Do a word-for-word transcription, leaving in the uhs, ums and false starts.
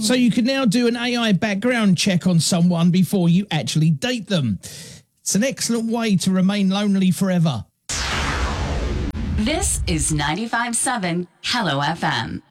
So you can now do an A I background check on someone before you actually date them. It's an excellent way to remain lonely forever. This is ninety-five point seven Hello F M.